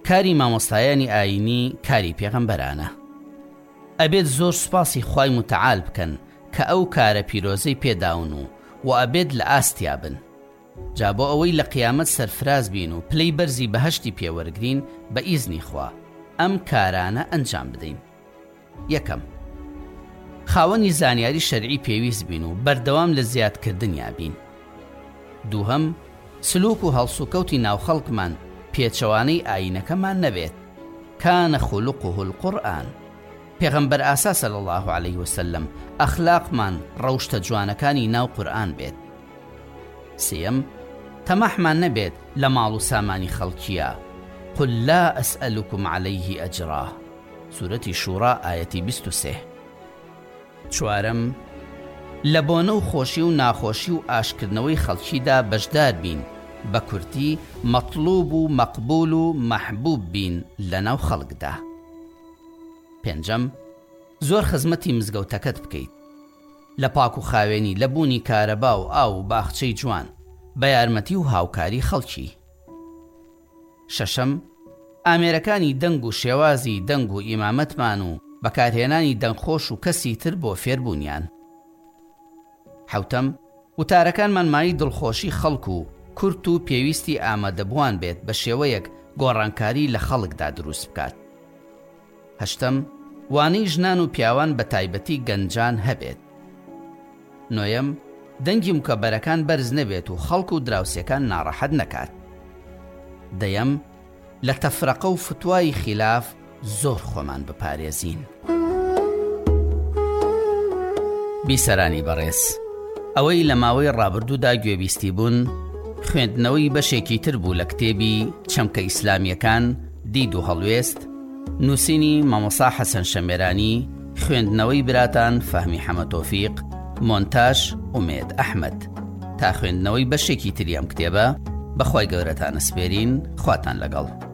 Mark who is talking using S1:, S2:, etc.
S1: کاری مامۆستایانی ئاینی کاری پێغەمبەرانە. ئەبێت زۆر سوپاسی خوای متعال بکەن کە ئەو کارە پیرۆزەی پێداون و ئەبێت لە ئاستیا بن. جا بۆ ئەوەی لە قیامەت سەرفراز بین و پلەی بەرزی بەهەشتی پێوەرگرین بە ئیزنی خوا ئەم کارانە ئەنجام بدەین. یەکەم، خاوەنی زانیاری شەرعی پێویست بین و بەردەوام لە زیادکردنیا بین. دووهەم، سلوک و هەڵسوکەوتی ناوخەڵکمان پێچەوانەی ئاینەکەمان نەبێت. کانە خولقه القورئان. پێغەمبەر ئاسا صلی الله علیه وسلم ئەخلاقمان ڕەوشتە جوانەکانی ناو قورئان بێت. سێم، تەمەحمان نەبێت لە ماڵ و سامانی خەڵکیە. قل لا ئەسئەلوکم عەلەیه ئەجرا. سورەتی شوڕا ئایەتی 23. چوارەم، لە بۆنە و خۆشی و ناخۆشی و ئاشکردنەوەی خەڵکیدا بەشدار بین، بە کورتی مەطلوب و مەقبول و مەحبوب بین لە ناو خەڵکدا. پێنجەم، زۆر خزمەتی مزگەوتەکەت بکەیت، لە پاک و خاوێنی، لە بوونی کارەبا و ئاو و باخچەی جوان، بە یارمەتی و هاوکاری خەڵکی. شەشەم، ئامێرەکانی دەنگ و شێوازی دەنگ و ئیمامەتمان و بەکارهێنانی دەنگخۆش و کەسی تر بۆ فێربوونیان. حەوتەم، وتارەکانمان مای دڵخۆشی خەڵک و کورت و پێویستی ئامادەبووان بێت بە شێوەیەک گۆڕانکاری لە خەڵکدا دروست بکات. هەشتەم، وانەی ژنان و پیاوان بە تایبەتی گەنجان هەبێت. نۆیەم، دەنگی مکەبەرەکان بەرز نەبێت و خەڵک و دراوسەکان ناڕەحەت نەکات. دەیەم، لە تەفرەقە و فتوای خلاف زۆر خۆمان بپارێزین. بیسەرانی بەڕێز، ئەوەی لە ماوەی ڕابردوودا گوێبیستی بوون، خوێندنەوەی بەشێکی تر بوو لە کتێبی چەمکە ئیسلامیەکان دید و هەڵوێست، نووسینی مامۆستا حەسەن شەمێرانی، خوێندنەوەی براتان فەهمی حەمەتۆفیق، مۆنتاژ ئومێد ئەحمەد. تا خوێندنەوەی بەشێکی تری ئەم کتێبە، بەخوای گەورەتان ئەسپێرین. خواتان لەگەڵ.